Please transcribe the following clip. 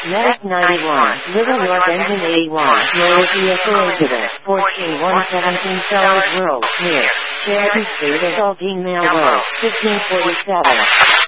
Medic 91, Little York Engine 81, Motor Vehicle Incident, 14117 Sellers Road, near Sheridan Street and Aldine Mill Road, 1547.